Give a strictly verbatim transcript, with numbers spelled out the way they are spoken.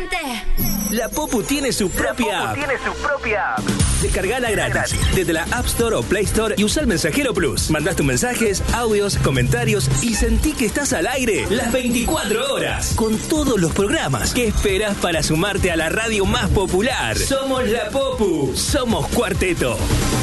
gente. La Popu tiene su propia app. tiene su propia app. Descargala gratis desde la App Store o Play Store y usa el Mensajero Plus. Mandás tus mensajes, audios, comentarios y sentí que estás al aire las veinticuatro horas con todos los programas. ¿Qué esperas para sumarte a la radio más popular? Somos la Popu. Somos Cuarteto.